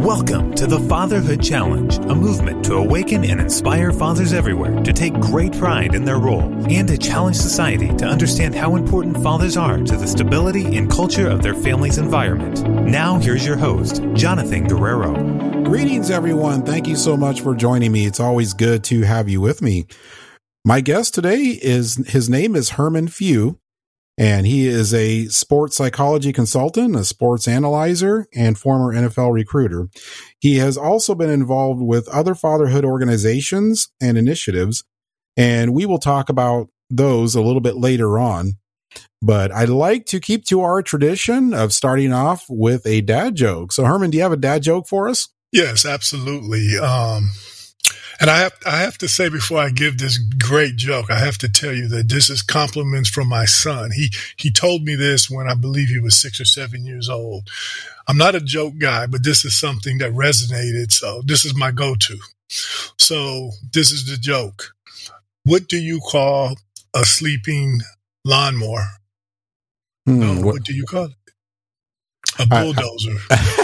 Welcome to the Fatherhood Challenge, a movement to awaken and inspire fathers everywhere to take great pride in their role and to challenge society to understand how important fathers are to the stability and culture of their family's environment. Now, here's your host, Jonathan Guerrero. Greetings, everyone. Thank you so much for joining me. It's always good to have you with me. My guest today his name is Herman Few, and he is a sports psychology consultant, a sports analyzer, and former NFL recruiter. He has also been involved with other fatherhood organizations and initiatives, and we will talk about those a little bit later on. But I'd like to keep to our tradition of starting off with a dad joke. So, Herman, do you have a dad joke for us? Yes, absolutely. And I have to say, before I give this great joke, I have to tell you that this is compliments from my son. He told me this when I believe he was 6 or 7 years old. I'm not a joke guy, but this is something that resonated. So this is my go-to. So this is the joke. What do you call a sleeping lawnmower? What do you call it? A bulldozer.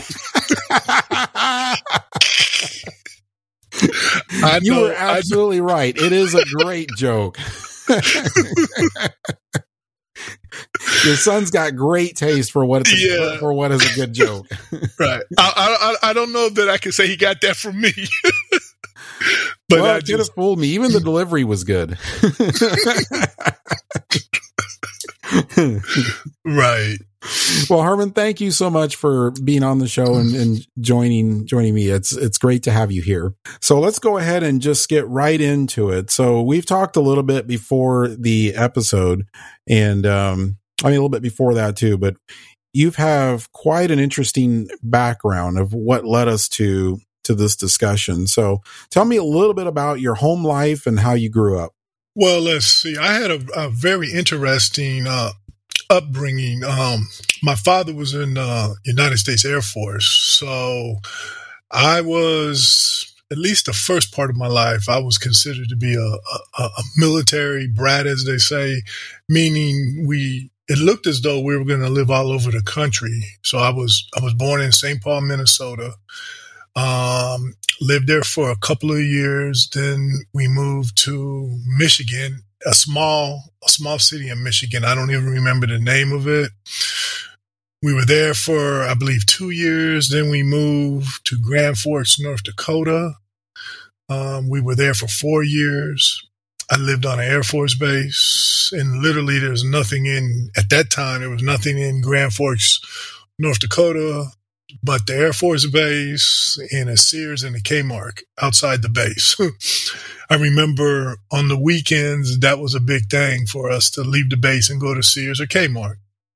You were absolutely right. It is a great joke. Your son's got great taste for what is a good joke. Right. I don't know that I can say he got that from me. But well, it could have fooled me. Even the delivery was good. Right. Well, Herman, thank you so much for being on the show and joining me. It's great to have you here. So let's go ahead and just get right into it. So we've talked a little bit before the episode, and a little bit before that too, but you have quite an interesting background of what led us to this discussion. So tell me a little bit about your home life and how you grew up. Well, let's see. I had a very interesting upbringing. My father was in United States Air Force, so I was, at least the first part of my life, I was considered to be a military brat, as they say, meaning it looked as though we were going to live all over the country. So I was born in St. Paul, Minnesota. Lived there for a couple of years. Then we moved to Michigan, a small city in Michigan. I don't even remember the name of it. We were there for, I believe, 2 years. Then we moved to Grand Forks, North Dakota. We were there for 4 years. I lived on an Air Force base, and literally there was nothing at that time, there was nothing in Grand Forks, North Dakota, but the Air Force base and a Sears and a Kmart outside the base. I remember on the weekends, that was a big thing for us to leave the base and go to Sears or Kmart.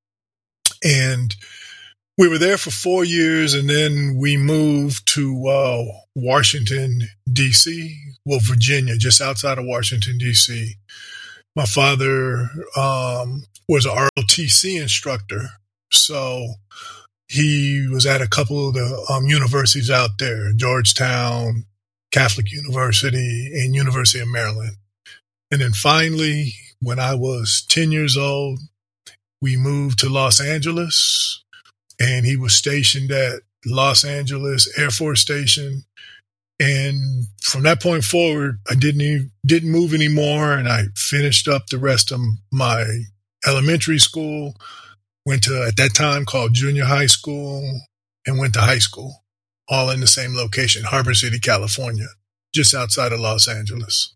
And we were there for 4 years, and then we moved to Washington, D.C., well, Virginia, just outside of Washington, D.C. My father was an ROTC instructor, so he was at a couple of the universities out there, Georgetown, Catholic University, and University of Maryland. And then finally, when I was 10 years old, we moved to Los Angeles, and he was stationed at Los Angeles Air Force Station. And from that point forward, I didn't move anymore, and I finished up the rest of my elementary school. Went to, at that time, called junior high school, and went to high school, all in the same location, Harbor City, California, just outside of Los Angeles.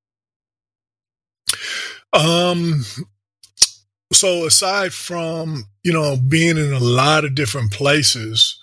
So aside from, being in a lot of different places,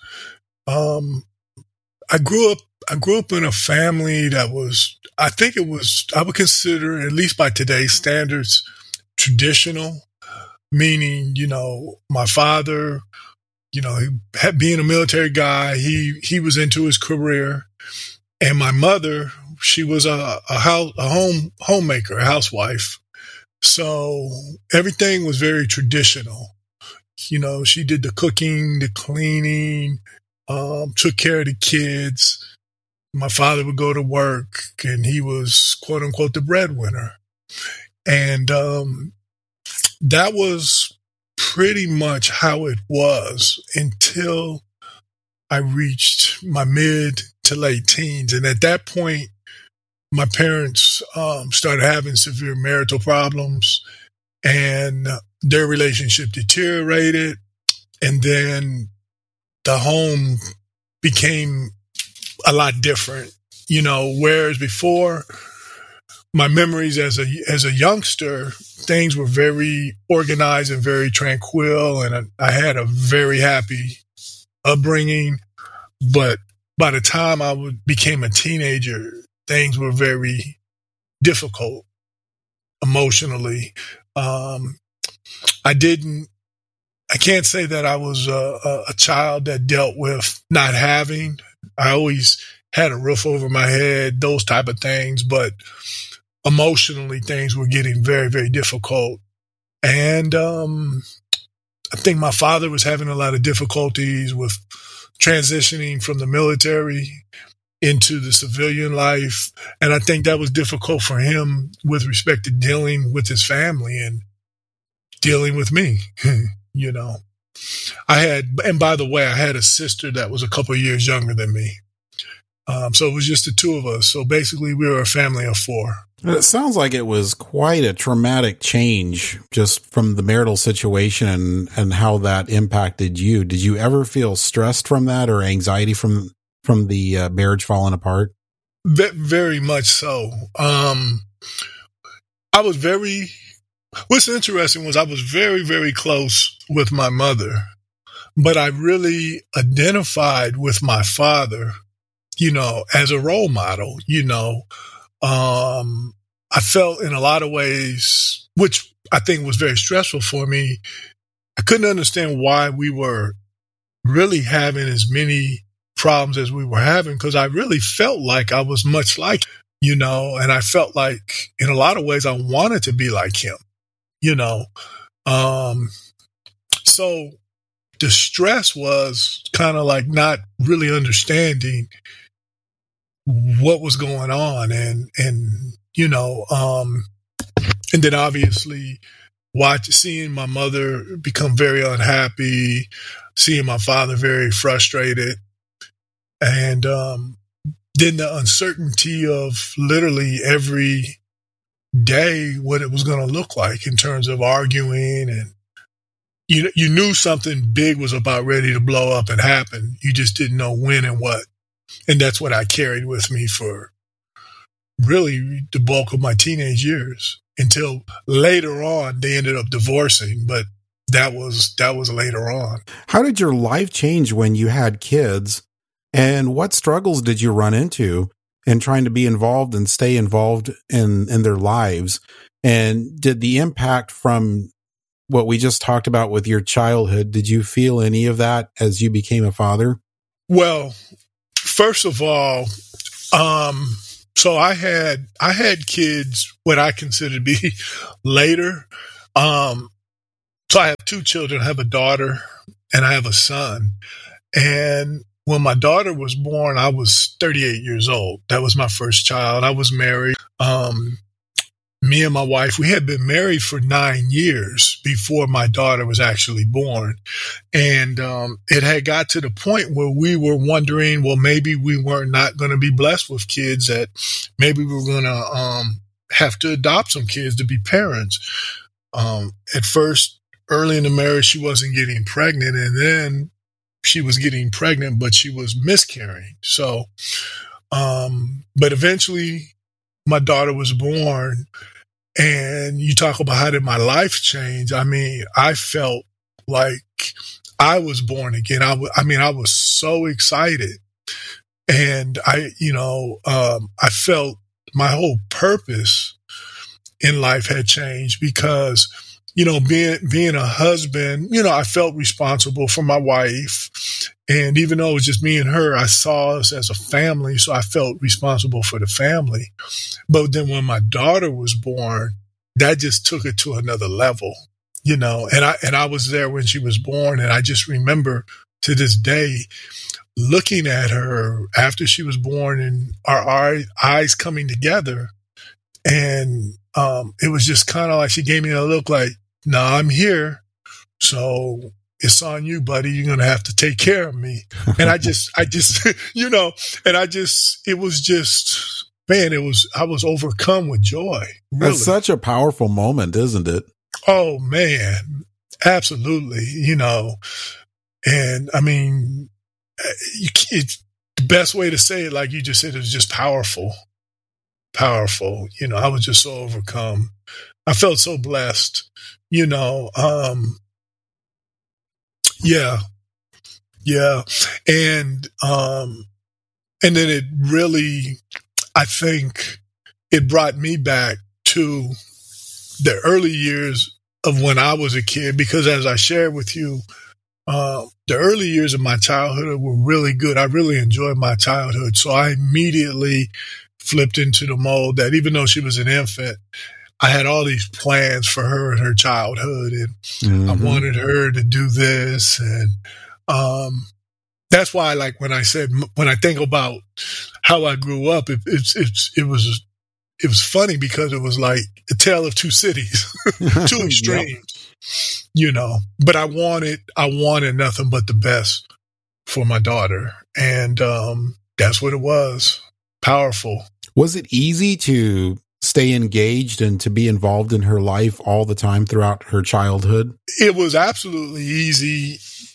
I grew up in a family that was, I would consider, at least by today's standards, traditional. Meaning, my father, being a military guy, he was into his career. And my mother, she was a homemaker, a housewife. So everything was very traditional. She did the cooking, the cleaning, took care of the kids. My father would go to work, and he was, quote unquote, the breadwinner. And that was pretty much how it was until I reached my mid to late teens. And at that point, my parents started having severe marital problems, and their relationship deteriorated. And then the home became a lot different, whereas before, my memories as a youngster, things were very organized and very tranquil, and I had a very happy upbringing. But by the time I became a teenager, things were very difficult emotionally. I can't say that I was a child that dealt with not having. I always had a roof over my head, those type of things, but emotionally things were getting very, very difficult. And I think my father was having a lot of difficulties with transitioning from the military into the civilian life. And I think that was difficult for him with respect to dealing with his family and dealing with me, and by the way, I had a sister that was a couple of years younger than me. So it was just the two of us. So basically we were a family of four. It sounds like it was quite a traumatic change just from the marital situation and how that impacted you. Did you ever feel stressed from that or anxiety from the marriage falling apart? Very much so. What's interesting was I was very, very close with my mother, but I really identified with my father, as a role model, I felt in a lot of ways, which I think was very stressful for me. I couldn't understand why we were really having as many problems as we were having, because I really felt like I was much like, and I felt like in a lot of ways I wanted to be like him, So the stress was kind of like not really understanding what was going on and then obviously seeing my mother become very unhappy, seeing my father very frustrated, and then the uncertainty of literally every day what it was going to look like in terms of arguing, and you knew something big was about ready to blow up and happen. You just didn't know when and what. And that's what I carried with me for really the bulk of my teenage years, until later on they ended up divorcing, but that was later on. How did your life change when you had kids, and what struggles did you run into in trying to be involved and stay involved in their lives? And did the impact from what we just talked about with your childhood, did you feel any of that as you became a father? Well, first of all, so I had kids, what I consider to be later. So I have two children. I have a daughter and I have a son. And when my daughter was born, I was 38 years old. That was my first child. I was married. Me and my wife, we had been married for 9 years before my daughter was actually born. And it had got to the point where we were wondering, well, maybe we were not going to be blessed with kids, that maybe we were going to have to adopt some kids to be parents. At first, early in the marriage, she wasn't getting pregnant, and then she was getting pregnant, but she was miscarrying. So, but eventually my daughter was born, and you talk about how did my life change. I mean, I felt like I was born again. I was so excited, and I felt my whole purpose in life had changed, because, being a husband, I felt responsible for my wife. And even though it was just me and her, I saw us as a family. So I felt responsible for the family. But then when my daughter was born, that just took it to another level, and I was there when she was born. And I just remember to this day looking at her after she was born and our eyes coming together. And it was just kind of like she gave me a look like, no, I'm here. So it's on you, buddy. You're going to have to take care of me. And I just, you know, and it was just, man, I was overcome with joy. Really. That's such a powerful moment, isn't it? Oh man, absolutely. You know, and I mean, it's the best way to say it, like you just said, is just powerful. Powerful. You know, I was just so overcome. I felt so blessed, you know. Yeah. And then it really, I think it brought me back to the early years of when I was a kid, because as I shared with you, the early years of my childhood were really good. I really enjoyed my childhood. So I immediately flipped into the mode that even though she was an infant, I had all these plans for her and her childhood, and I wanted her to do this. And that's why, like, when I think about how I grew up, it was funny because it was like a tale of two cities, two extremes, you know. But I wanted nothing but the best for my daughter, and that's what it was. Powerful. Was it easy to stay engaged and to be involved in her life all the time throughout her childhood? It was absolutely easy.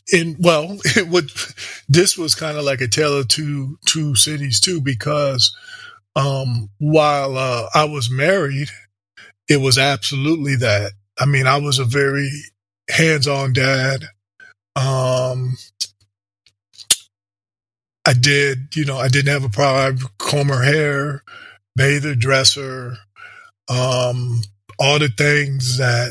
This was kind of like a tale of two cities too, because while I was married, it was absolutely that. I mean, I was a very hands-on dad. I didn't have a problem. I'd comb her hair, bathe her, dress her, all the things that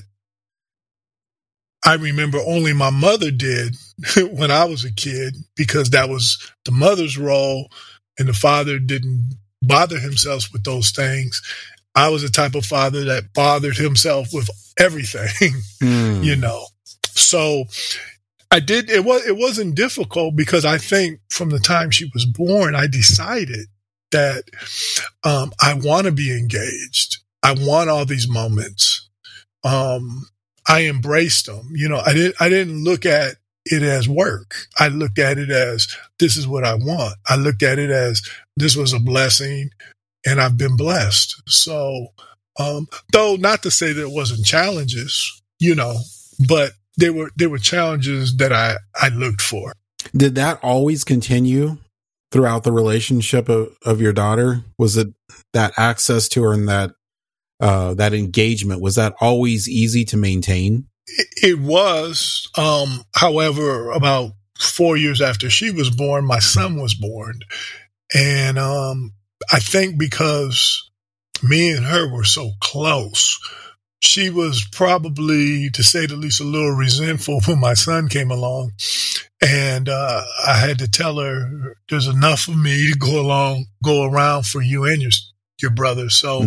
I remember only my mother did when I was a kid, because that was the mother's role, and the father didn't bother himself with those things. I was the type of father that bothered himself with everything, you know. So I did. It wasn't difficult, because I think from the time she was born, I decided that I want to be engaged. I want all these moments. I embraced them. You know, I didn't look at it as work. I looked at it as, this is what I want. I looked at it as, this was a blessing, and I've been blessed. So, though not to say there wasn't challenges, you know, but there were challenges that I looked for. Did that always continue throughout the relationship of your daughter? Was it that access to her and that engagement, was that always easy to maintain? It was. However, about 4 years after she was born, my son was born. And I think because me and her were so close, she was probably, to say the least, a little resentful when my son came along. And I had to tell her, there's enough of me to go around for you and your brother. So,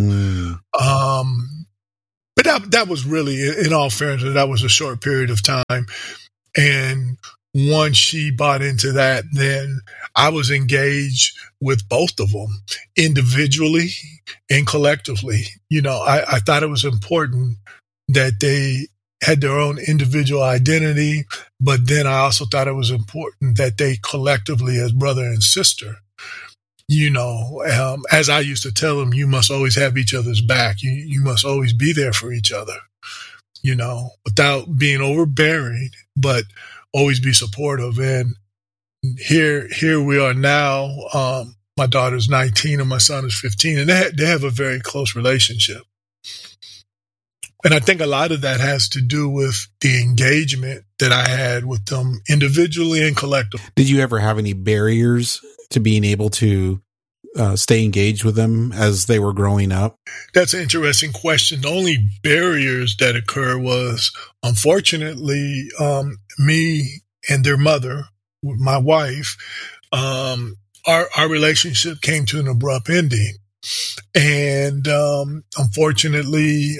but that was really, in all fairness, that was a short period of time. And once she bought into that, then I was engaged with both of them individually and collectively. You know, I thought it was important that they had their own individual identity, but then I also thought it was important that they collectively, as brother and sister, you know, as I used to tell them, you must always have each other's back. You must always be there for each other, you know, without being overbearing, but always be supportive. And here we are now. My daughter's 19 and my son is 15, and they have a very close relationship. And I think a lot of that has to do with the engagement that I had with them individually and collectively. Did you ever have any barriers to being able to stay engaged with them as they were growing up? That's an interesting question. The only barriers that occur was, unfortunately, me and their mother, my wife, our relationship came to an abrupt ending. And unfortunately,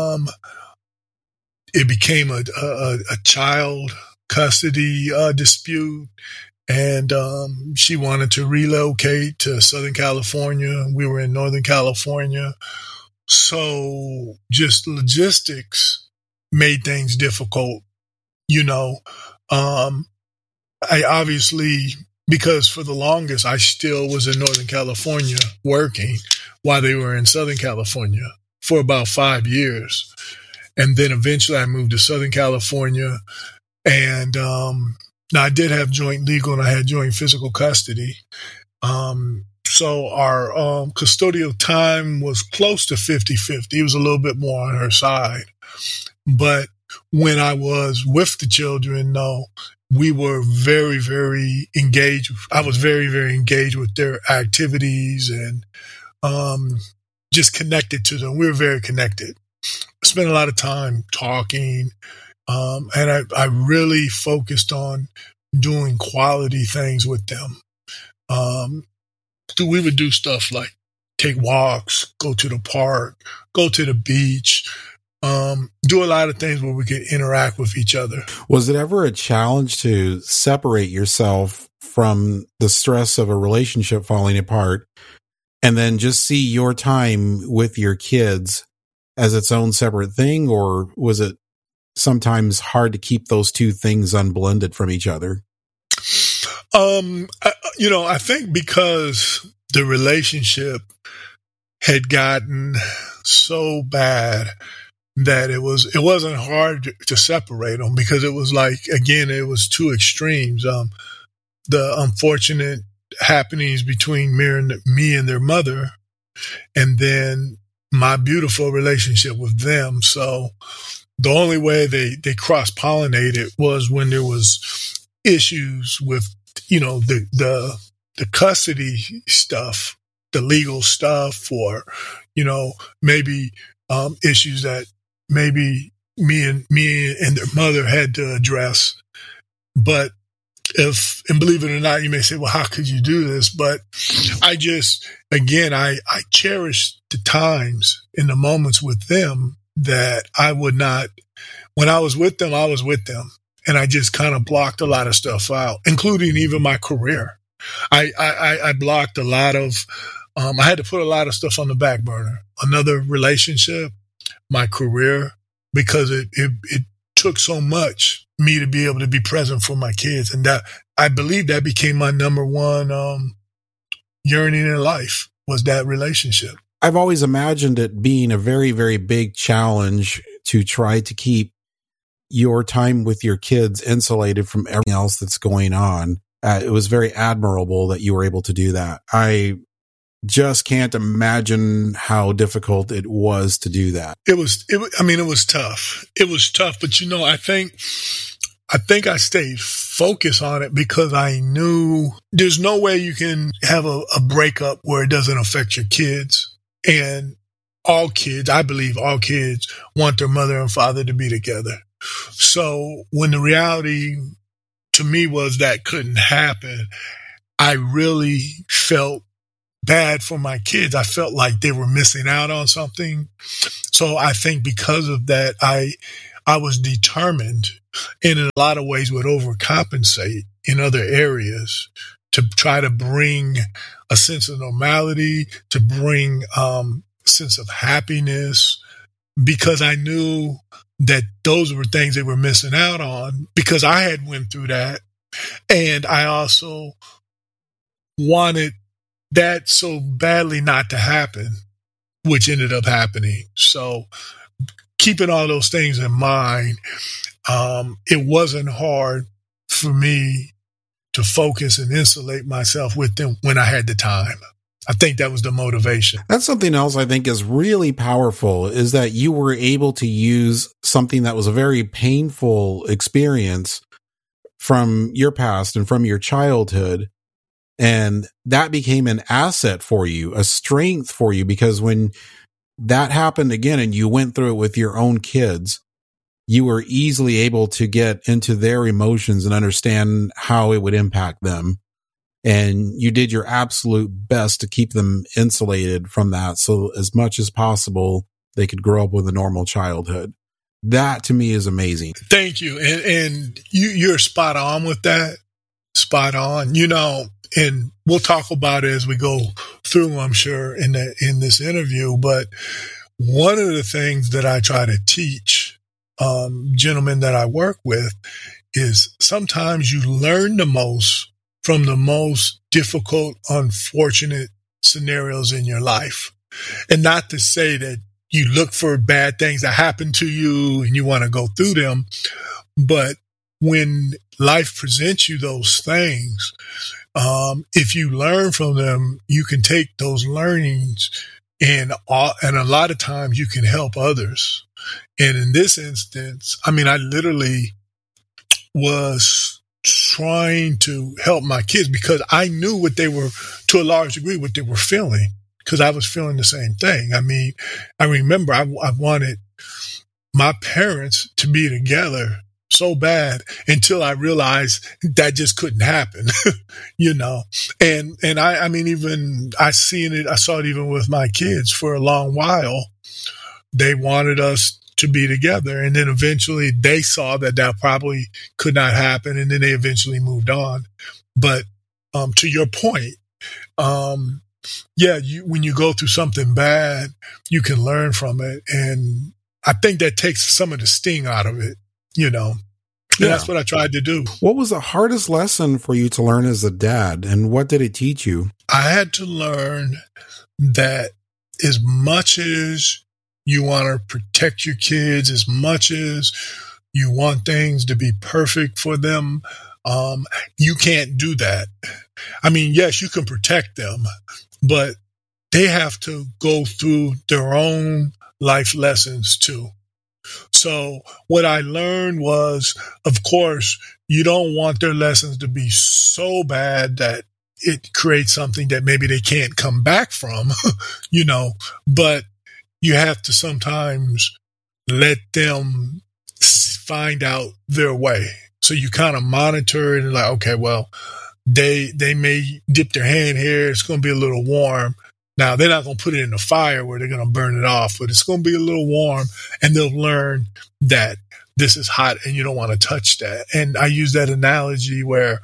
it became a child custody dispute. And she wanted to relocate to Southern California. We were in Northern California. So just logistics made things difficult, you know. I obviously, because for the longest, I still was in Northern California working while they were in Southern California for about 5 years. And then eventually I moved to Southern California. And now I did have joint legal and I had joint physical custody. So our custodial time was close to 50-50. It was a little bit more on her side. But when I was with the children, no, we were very, very engaged. I was very, very engaged with their activities and just connected to them. We were very connected. Spent a lot of time talking, and I really focused on doing quality things with them. We would do stuff like take walks, go to the park, go to the beach, do a lot of things where we could interact with each other. Was it ever a challenge to separate yourself from the stress of a relationship falling apart and then just see your time with your kids as its own separate thing? Or was it sometimes hard to keep those two things unblended from each other? I think because the relationship had gotten so bad that it wasn't hard to separate them, because it was like, again, it was two extremes. The unfortunate happenings between me and their mother, and then my beautiful relationship with them. So the only way they cross-pollinated was when there was issues with, the custody stuff, the legal stuff, or, maybe issues that maybe me and their mother had to address. But and believe it or not, you may say, well, how could you do this? But I cherished the times and the moments with them that I would not, when I was with them, I was with them. And I just kind of blocked a lot of stuff out, including even my career. I blocked a lot of, I had to put a lot of stuff on the back burner. Another relationship, my career, because it took so much me to be able to be present for my kids. And that, I believe that became my number one yearning in life, was that relationship. I've always imagined it being a very, very big challenge to try to keep your time with your kids insulated from everything else that's going on. It was very admirable that you were able to do that. I just can't imagine how difficult it was to do that. It was tough. It was tough, but I think I stayed focused on it because I knew there's no way you can have a breakup where it doesn't affect your kids. And I believe all kids want their mother and father to be together. So when the reality to me was that couldn't happen, I really felt bad for my kids. I felt like they were missing out on something. So I think because of that, I was determined, and in a lot of ways would overcompensate in other areas to try to bring a sense of normality, to bring a sense of happiness, because I knew that those were things they were missing out on, because I had went through that. And I also wanted that so badly not to happen, which ended up happening. So keeping all those things in mind, it wasn't hard for me to focus and insulate myself with them when I had the time. I think that was the motivation. That's something else I think is really powerful, is that you were able to use something that was a very painful experience from your past and from your childhood. And that became an asset for you, a strength for you, because when that happened again and you went through it with your own kids, you were easily able to get into their emotions and understand how it would impact them. And you did your absolute best to keep them insulated from that, so as much as possible, they could grow up with a normal childhood. That to me is amazing. Thank you. And you're spot on with that. Spot on. And we'll talk about it as we go through, I'm sure, in this interview. But one of the things that I try to teach gentlemen that I work with is sometimes you learn the most from the most difficult, unfortunate scenarios in your life. And not to say that you look for bad things that happen to you and you want to go through them, but when life presents you those things, if you learn from them, you can take those learnings and a lot of times you can help others. And in this instance, I mean, I literally was trying to help my kids because I knew what they were, to a large degree, what they were feeling, because I was feeling the same thing. I mean, I remember I wanted my parents to be together so bad until I realized that just couldn't happen, you know. And I mean, even I saw it even with my kids for a long while. They wanted us to be together, and then eventually they saw that probably could not happen, and then they eventually moved on. But to your point, when you go through something bad, you can learn from it, and I think that takes some of the sting out of it, you know. And that's what I tried to do. What was the hardest lesson for you to learn as a dad, and what did it teach you? I had to learn that as much as you want to protect your kids, as much as you want things to be perfect for them, you can't do that. I mean, yes, you can protect them, but they have to go through their own life lessons too. So what I learned was, of course, you don't want their lessons to be so bad that it creates something that maybe they can't come back from, you know, but you have to sometimes let them find out their way. So you kind of monitor it and like, okay, well, they may dip their hand here. It's going to be a little warm. Now, they're not going to put it in the fire where they're going to burn it off, but it's going to be a little warm, and they'll learn that this is hot and you don't want to touch that. And I use that analogy where,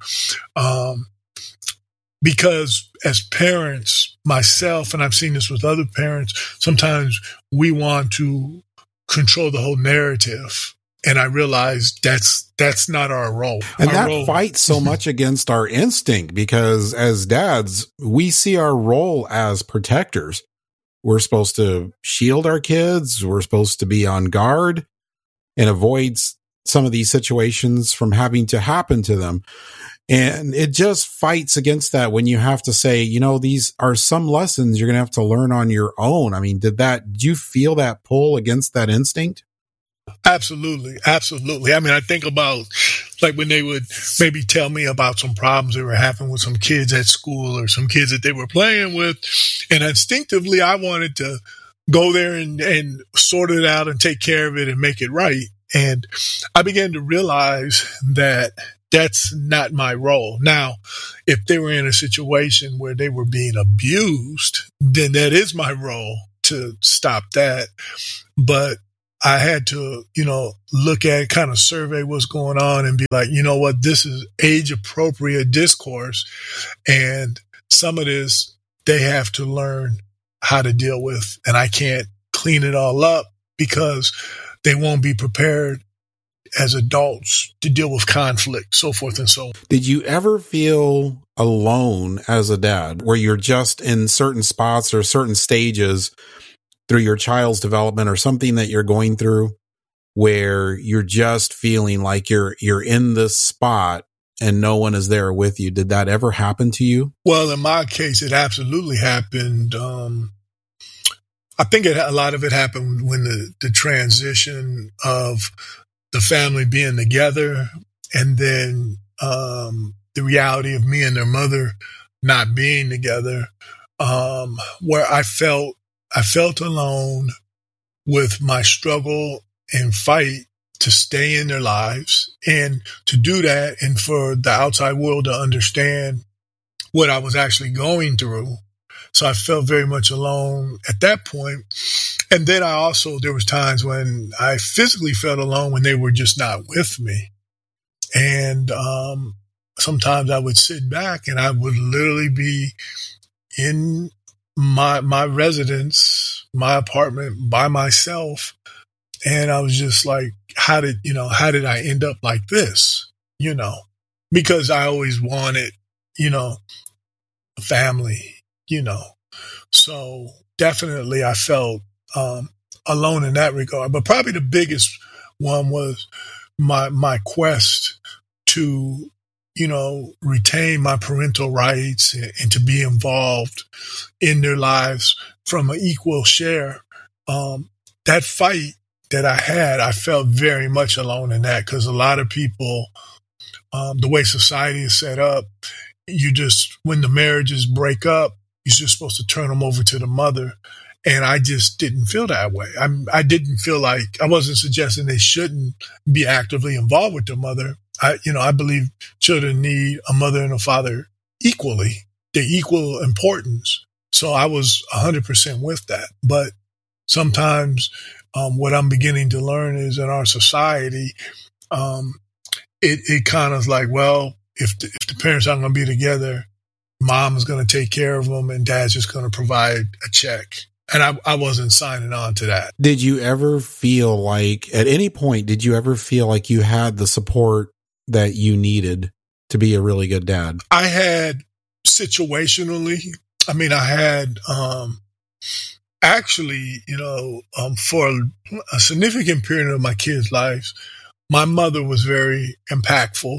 because as parents, myself, and I've seen this with other parents, sometimes we want to control the whole narrative. And I realized that's not our role. And that fights so much against our instinct, because as dads, we see our role as protectors. We're supposed to shield our kids. We're supposed to be on guard and avoid some of these situations from having to happen to them. And it just fights against that when you have to say, you know, these are some lessons you're going to have to learn on your own. I mean, did you feel that pull against that instinct? Absolutely. Absolutely. I mean, I think about like when they would maybe tell me about some problems that were happening with some kids at school or some kids that they were playing with. And instinctively, I wanted to go there and sort it out and take care of it and make it right. And I began to realize that that's not my role. Now, if they were in a situation where they were being abused, then that is my role to stop that. But I had to, you know, look at, kind of survey what's going on and be like, you know what, this is age appropriate discourse. And some of this they have to learn how to deal with. And I can't clean it all up because they won't be prepared as adults to deal with conflict, so forth and so on. Did you ever feel alone as a dad, where you're just in certain spots or certain stages through your child's development or something that you're going through, where you're just feeling like you're in this spot and no one is there with you? Did that ever happen to you? Well, in my case, it absolutely happened. I think a lot of it happened when the transition of the family being together, and then the reality of me and their mother not being together, where I felt alone with my struggle and fight to stay in their lives, and to do that and for the outside world to understand what I was actually going through. So I felt very much alone at that point. And then there was times when I physically felt alone when they were just not with me. And sometimes I would sit back and I would literally be in my residence, my apartment by myself. And I was just like, how did I end up like this? because I always wanted, a family, So definitely I felt alone in that regard. But probably the biggest one was my quest to, retain my parental rights and to be involved in their lives from an equal share. That fight that I had, I felt very much alone in that, because a lot of people, the way society is set up, when the marriages break up, you're just supposed to turn them over to the mother. And I just didn't feel that way. I didn't feel like, I wasn't suggesting they shouldn't be actively involved with their mother. I believe children need a mother and a father equally. They're equal importance. So I was 100% with that. But sometimes what I'm beginning to learn is in our society, it kind of is like, well, if the parents aren't going to be together, mom is going to take care of them and dad's just going to provide a check. And I wasn't signing on to that. Did you ever feel like, at any point, did you ever feel like you had the support that you needed to be a really good dad? I had situationally. I had actually, for a significant period of my kids' lives, my mother was very impactful.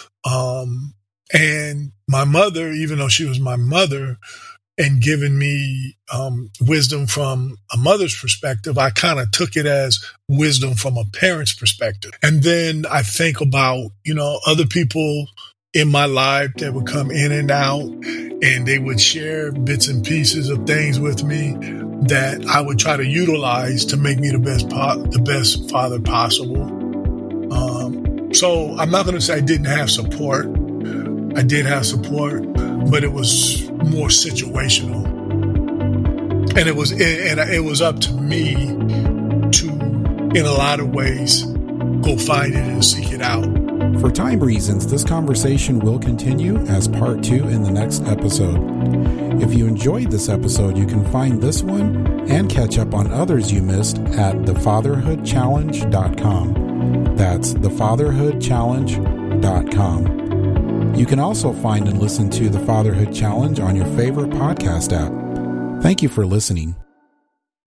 And my mother, even though she was my mother, and given me wisdom from a mother's perspective, I kind of took it as wisdom from a parent's perspective. And then I think about, other people in my life that would come in and out, and they would share bits and pieces of things with me that I would try to utilize to make me the best father possible. So I'm not going to say I didn't have support. I did have support, but it was more situational, and it was up to me to, in a lot of ways, go find it and seek it out. For time reasons, this conversation will continue as part 2 in the next episode. If you enjoyed this episode, you can find this one and catch up on others you missed at thefatherhoodchallenge.com. That's thefatherhoodchallenge.com. You can also find and listen to The Fatherhood Challenge on your favorite podcast app. Thank you for listening.